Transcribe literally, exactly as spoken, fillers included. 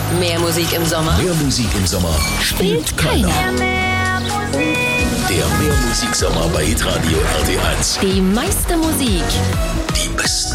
Mehr Musik im Sommer. Mehr Musik im Sommer spielt keiner. Der Mehr Musik Sommer bei Hitradio R T eins. Die meiste Musik. Die besten